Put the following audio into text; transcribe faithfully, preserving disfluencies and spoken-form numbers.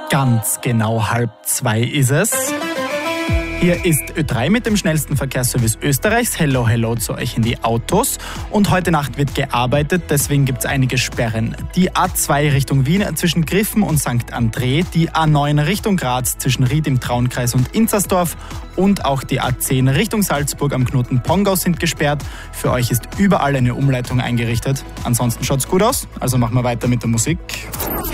Ganz genau halb zwei ist es. Hier ist Ö drei mit dem schnellsten Verkehrsservice Österreichs. Hello, hello zu euch in die Autos. Und heute Nacht wird gearbeitet, deswegen gibt es einige Sperren. Die A zwei Richtung Wien zwischen Griffen und Sankt André, die A neun Richtung Graz zwischen Ried im Traunkreis und Inzersdorf und auch die A zehn Richtung Salzburg am Knoten Pongau sind gesperrt. Für euch ist überall eine Umleitung eingerichtet. Ansonsten schaut's gut aus, also machen wir weiter mit der Musik.